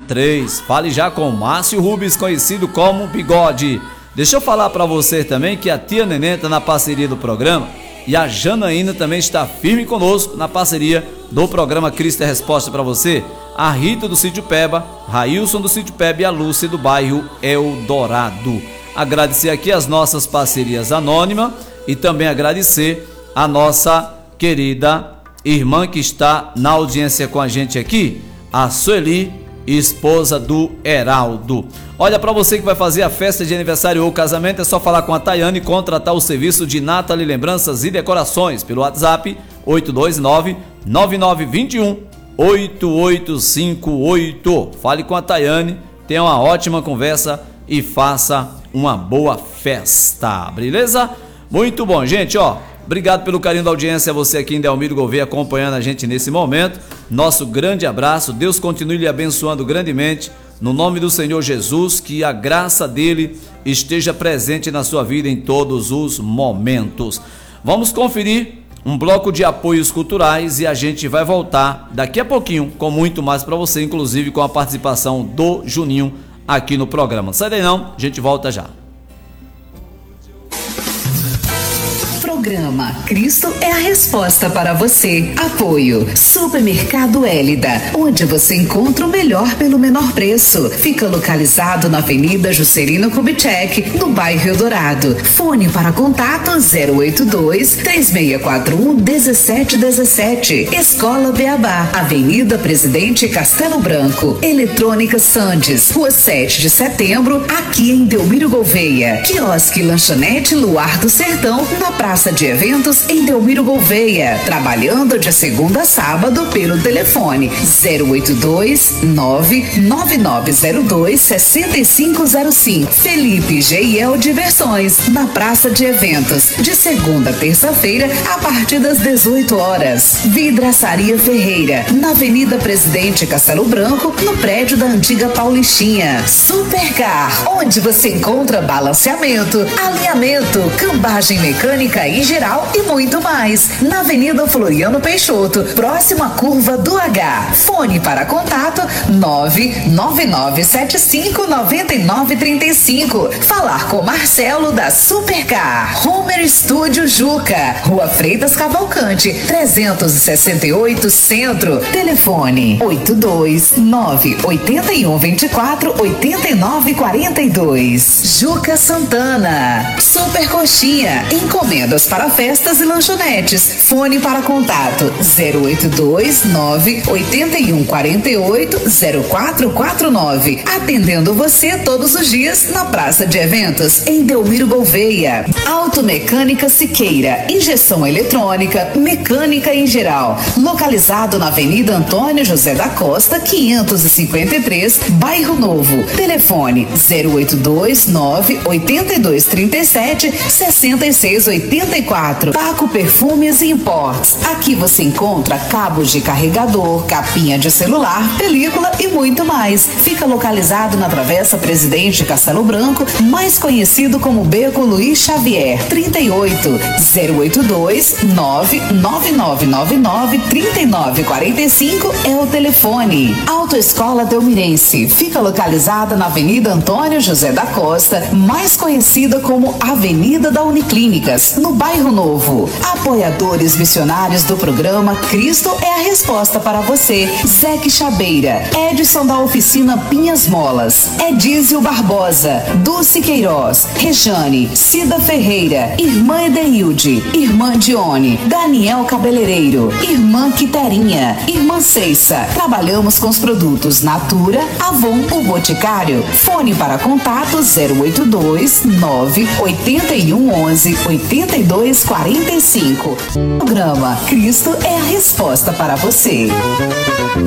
3. Fale já com Márcio Rubens, conhecido como Bigode. Deixa eu falar para você também que a tia Neném está na parceria do programa e a Janaína também está firme conosco na parceria do programa Cristo é Resposta para você. A Rita do Sítio Peba, Railson do Sítio Peba e a Lúcia do bairro Eldorado. Agradecer aqui as nossas parcerias anônimas e também agradecer a nossa querida irmã que está na audiência com a gente aqui, a Sueli, esposa do Heraldo. Olha, para você que vai fazer a festa de aniversário ou casamento, é só falar com a Tayane e contratar o serviço de Nathalie Lembranças e Decorações pelo WhatsApp 829-9921-8858. Fale com a Tayane, tenha uma ótima conversa e faça uma boa festa, beleza? Muito bom, gente, ó. Obrigado pelo carinho da audiência, você aqui em Delmiro Gouveia acompanhando a gente nesse momento. Nosso grande abraço, Deus continue lhe abençoando grandemente, no nome do Senhor Jesus, que a graça dele esteja presente na sua vida em todos os momentos. Vamos conferir um bloco de apoios culturais e a gente vai voltar daqui a pouquinho com muito mais para você, inclusive com a participação do Juninho aqui no programa. Sai daí não, a gente volta já. Programa Cristo é a Resposta para você. Apoio Supermercado Hélida, onde você encontra o melhor pelo menor preço. Fica localizado na Avenida Juscelino Kubitschek, no bairro Eldorado. Fone para contato 082-3641-1717. Escola Beabá, Avenida Presidente Castelo Branco. Eletrônica Sandes, Rua 7 de Setembro, aqui em Delmiro Gouveia. Quiosque Lanchonete Luar do Sertão, na Praça de Eventos em Delmiro Gouveia, trabalhando de segunda a sábado pelo telefone 082-99902-6505. Felipe G&L Diversões, na Praça de Eventos, de segunda a terça-feira, a partir das 18 horas. Vidraçaria Ferreira, na Avenida Presidente Castelo Branco, no prédio da antiga Paulistinha. Supercar, onde você encontra balanceamento, alinhamento, cambagem mecânica em geral e muito mais. Na Avenida Floriano Peixoto, próxima à curva do H. Fone para contato 999759935. Falar com Marcelo da Supercar. Homer Estúdio Juca, Rua Freitas Cavalcante, 368 Centro. Telefone 829-8124-8942. Juca Santana. Super Coxinha, encomendas para festas e lanchonetes. Fone para contato 082-98148-0449. Atendendo você todos os dias na Praça de Eventos em Delmiro Gouveia. Automecânica Siqueira, injeção eletrônica, mecânica em geral. Localizado na Avenida Antônio José da Costa, 553, Bairro Novo. Telefone 082-98237-6684. Paco Perfumes e Imports. Aqui você encontra cabos de carregador, capinha de celular, película e muito mais. Fica localizado na Travessa Presidente Castelo Branco, mais conhecido como Beco Luiz Xavier. 38 082-99999-3945 é o telefone. Autoescola Delmirense. Fica localizada na Avenida Antônio José da Costa, mais conhecida como Avenida da Uniclínicas, no Bairro Novo. Apoiadores missionários do programa Cristo é a Resposta para você. Zeque Chabeira, Edson da Oficina Pinhas Molas, Edísio Barbosa, Dulce Queiroz, Rejane, Cida Ferreira, Irmã Edeilde, Irmã Dione, Daniel Cabeleireiro, Irmã Quiterinha, Irmã Ceissa. Trabalhamos com os produtos Natura, Avon, o Boticário. Fone para contato 082-98111-8245. Programa Cristo é a Resposta para você.